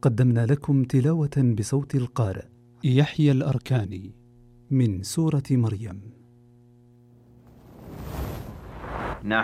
قدمنا لكم تلاوة بصوت القارئ يحيى الأركاني من سورة مريم.